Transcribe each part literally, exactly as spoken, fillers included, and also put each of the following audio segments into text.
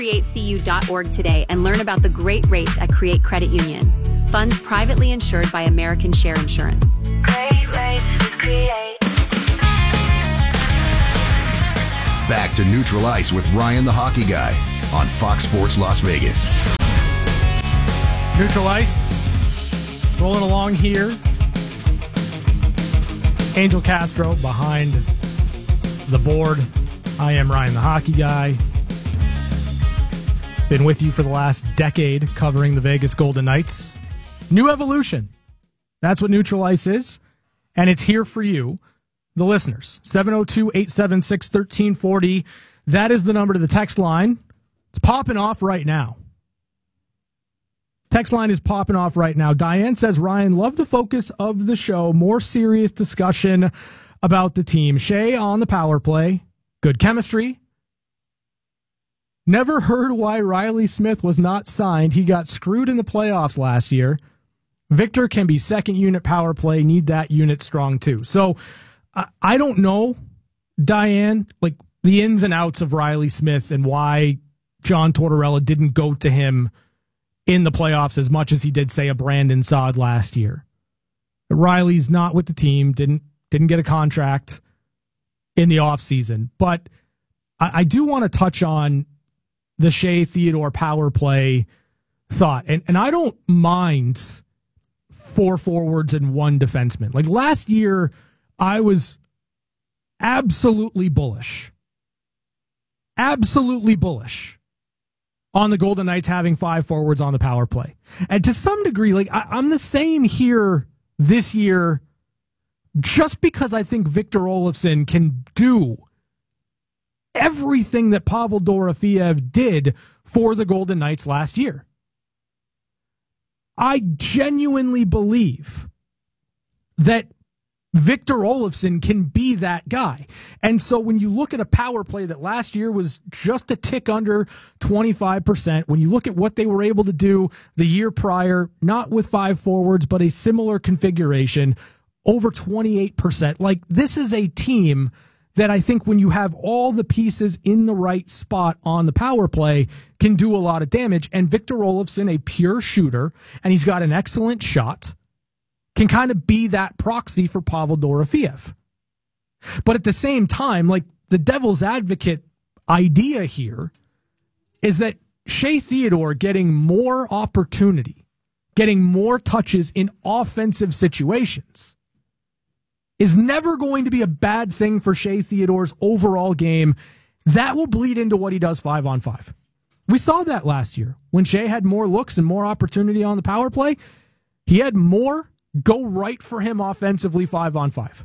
create c u dot org today and learn about the great rates at Create Credit Union. Funds privately insured by American Share Insurance. Great rates with Create. Back to Neutral Ice with Ryan the Hockey Guy on Fox Sports Las Vegas. Neutral Ice, rolling along here. Angel Castro behind the board. I am Ryan the Hockey Guy. Been with you for the last decade covering the Vegas Golden Knights. New evolution. That's what Neutral Ice is. And it's here for you, the listeners. seven oh two, eight seven six, one three four oh. That is the number to the text line. It's popping off right now. Text line is popping off right now. Diane says, Ryan, love the focus of the show. More serious discussion about the team. Shea on the power play. Good chemistry. Never heard why Riley Smith was not signed. He got screwed in the playoffs last year. Victor can be second unit power play. Need that unit strong too. So I, I don't know, Diane, like the ins and outs of Riley Smith and why John Tortorella didn't go to him in the playoffs as much as he did, say, a Brandon Saad last year. Riley's not with the team, didn't didn't get a contract in the offseason. But I, I do want to touch on the Shea Theodore power play thought. And and I don't mind four forwards and one defenseman. Like last year, I was absolutely bullish. Absolutely bullish on the Golden Knights having five forwards on the power play. And to some degree, like I, I'm the same here this year just because I think Victor Olofsson can do everything that Pavel Dorofeev did for the Golden Knights last year. I genuinely believe that Victor Olofsson can be that guy. And so when you look at a power play that last year was just a tick under twenty-five percent, when you look at what they were able to do the year prior, not with five forwards, but a similar configuration, over twenty-eight percent, like this is a team that I think when you have all the pieces in the right spot on the power play can do a lot of damage. And Victor Olofsson, a pure shooter, and he's got an excellent shot, can kind of be that proxy for Pavel Dorofeev. But at the same time, like the devil's advocate idea here is that Shea Theodore getting more opportunity, getting more touches in offensive situations is never going to be a bad thing for Shea Theodore's overall game. That will bleed into what he does five on five. We saw that last year when Shea had more looks and more opportunity on the power play. He had more go right for him offensively five on five.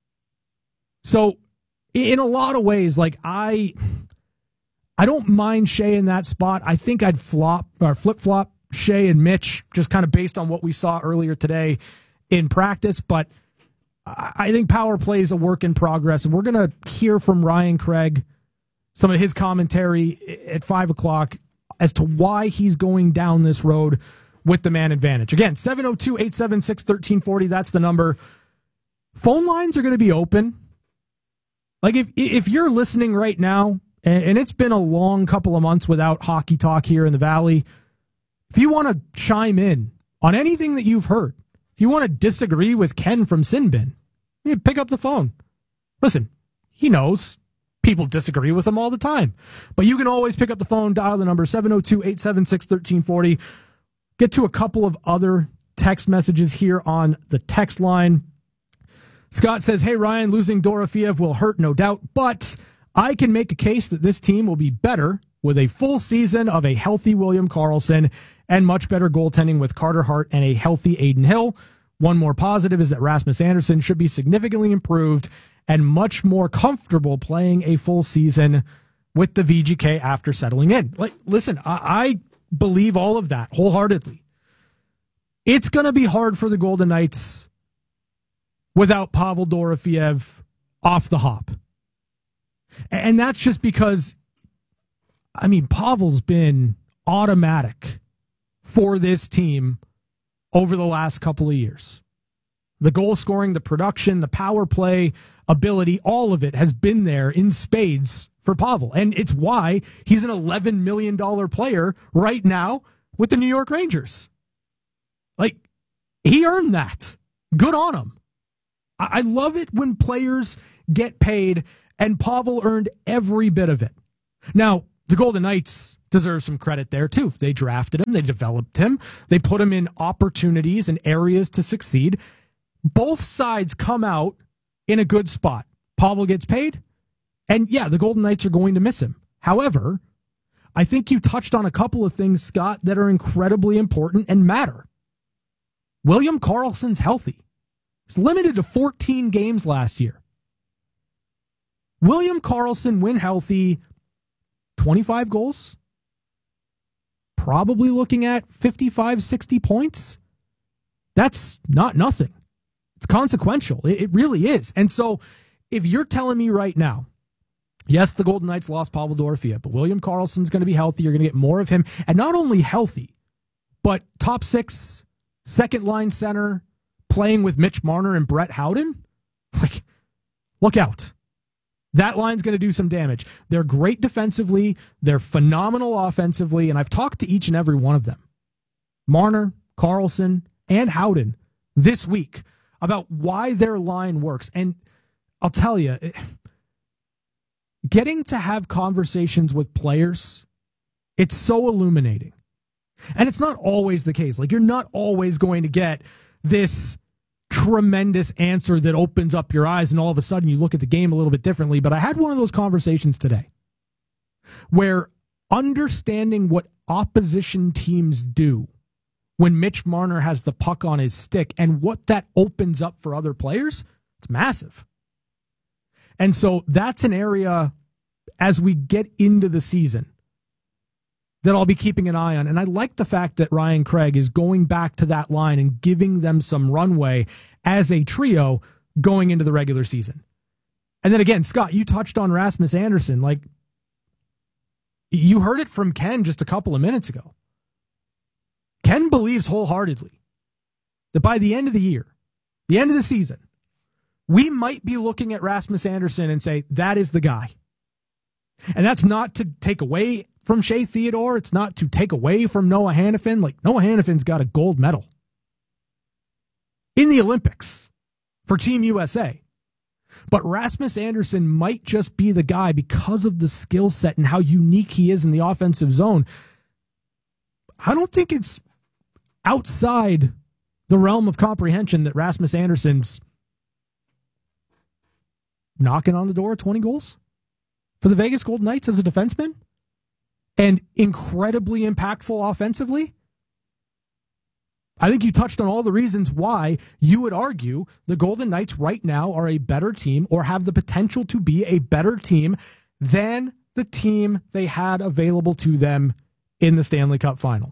So in a lot of ways, like I, I don't mind Shea in that spot. I think I'd flop or flip flop Shea and Mitch just kind of based on what we saw earlier today in practice. But I think power play is a work in progress, and we're going to hear from Ryan Craig, some of his commentary at five o'clock as to why he's going down this road with the man advantage. Again, seven oh two, eight seven six, one three four oh, that's the number. Phone lines are going to be open. Like if if you're listening right now, and it's been a long couple of months without hockey talk here in the Valley, if you want to chime in on anything that you've heard, if you want to disagree with Ken from Sinbin, you pick up the phone. Listen, he knows people disagree with him all the time. But you can always pick up the phone, dial the number seven oh two, eight seven six, one three four oh. Get to a couple of other text messages here on the text line. Scott says, hey, Ryan, losing Dorofeev will hurt, no doubt, but I can make a case that this team will be better with a full season of a healthy William Karlsson and much better goaltending with Carter Hart and a healthy Aiden Hill. One more positive is that Rasmus Andersson should be significantly improved and much more comfortable playing a full season with the V G K after settling in. Like, listen, I, I believe all of that wholeheartedly. It's going to be hard for the Golden Knights without Pavel Dorofeev off the hop. And that's just because, I mean, Pavel's been automatic for this team over the last couple of years. The goal scoring, the production, the power play ability, all of it has been there in spades for Pavel. And it's why he's an eleven million dollars player right now with the New York Rangers. Like, he earned that. Good on him. I, I love it when players get paid, and Pavel earned every bit of it. Now, the Golden Knights deserve some credit there, too. They drafted him. They developed him. They put him in opportunities and areas to succeed. Both sides come out in a good spot. Pavel gets paid, and yeah, the Golden Knights are going to miss him. However, I think you touched on a couple of things, Scott, that are incredibly important and matter. William Karlsson's healthy. He's limited to fourteen games last year. William Karlsson, when healthy, twenty-five goals. Probably looking at fifty-five, sixty points. That's not nothing. It's consequential. It, it really is. And so if you're telling me right now, yes, the Golden Knights lost Pavel Dorofeyev, but William Karlsson's going to be healthy. You're going to get more of him. And not only healthy, but top six, second line center, playing with Mitch Marner and Brett Howden. Like, look out. That line's going to do some damage. They're great defensively. They're phenomenal offensively. And I've talked to each and every one of them, Marner, Karlsson, and Howden, this week about why their line works. And I'll tell you, getting to have conversations with players, it's so illuminating. And it's not always the case. Like, you're not always going to get this tremendous answer that opens up your eyes and all of a sudden you look at the game a little bit differently. But I had one of those conversations today where understanding what opposition teams do when Mitch Marner has the puck on his stick and what that opens up for other players, it's massive. And so that's an area as we get into the season that I'll be keeping an eye on. And I like the fact that Ryan Craig is going back to that line and giving them some runway as a trio going into the regular season. And then again, Scott, you touched on Rasmus Andersson. Like, you heard it from Ken just a couple of minutes ago. Ken believes wholeheartedly that by the end of the year, the end of the season, we might be looking at Rasmus Andersson and say, that is the guy. And that's not to take away from Shea Theodore. It's not to take away from Noah Hannafin. Like, Noah Hannafin's got a gold medal in the Olympics for Team U S A. But Rasmus Andersson might just be the guy because of the skill set and how unique he is in the offensive zone. I don't think it's outside the realm of comprehension that Rasmus Andersson's knocking on the door of twenty goals for the Vegas Golden Knights as a defenseman and incredibly impactful offensively. I think you touched on all the reasons why you would argue the Golden Knights right now are a better team or have the potential to be a better team than the team they had available to them in the Stanley Cup final.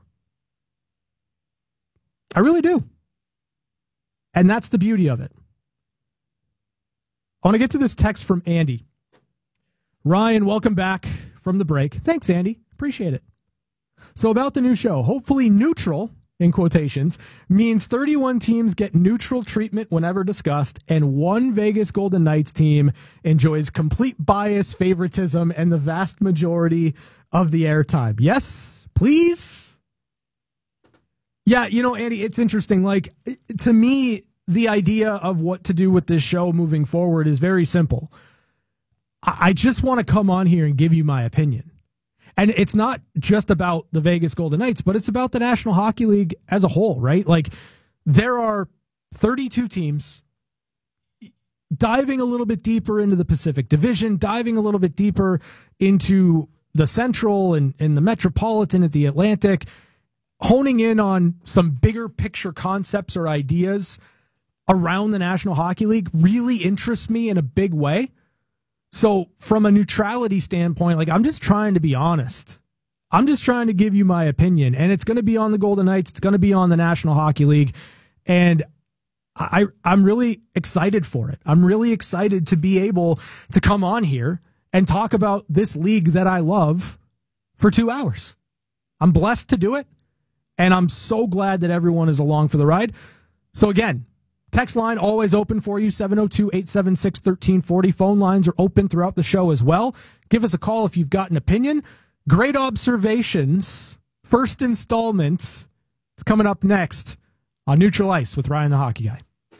I really do. And that's the beauty of it. I want to get to this text from Andy. Ryan, welcome back from the break. Thanks, Andy. Appreciate it. So about the new show, hopefully neutral, in quotations, means thirty-one teams get neutral treatment whenever discussed, and one Vegas Golden Knights team enjoys complete bias, favoritism, and the vast majority of the airtime. Yes, please? Yeah, you know, Andy, it's interesting. Like, to me, the idea of what to do with this show moving forward is very simple. I just want to come on here and give you my opinion. And it's not just about the Vegas Golden Knights, but it's about the National Hockey League as a whole, right? Like, there are thirty-two teams. Diving a little bit deeper into the Pacific Division, diving a little bit deeper into the Central and, and the Metropolitan at the Atlantic, honing in on some bigger picture concepts or ideas around the National Hockey League really interests me in a big way. So from a neutrality standpoint, like, I'm just trying to be honest. I'm just trying to give you my opinion, and it's going to be on the Golden Knights. It's going to be on the National Hockey League, and I, I'm really excited for it. I'm really excited to be able to come on here and talk about this league that I love for two hours. I'm blessed to do it, and I'm so glad that everyone is along for the ride. So again, Text line always open for you, seven oh two, eight seven six, one three four oh. Phone lines are open throughout the show as well. Give us a call if you've got an opinion. Great observations. First installment is coming up next on Neutral Ice with Ryan the Hockey Guy.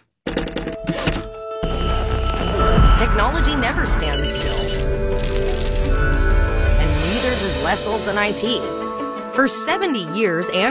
Technology never stands still. And neither does Les Olson I T. For seventy years, and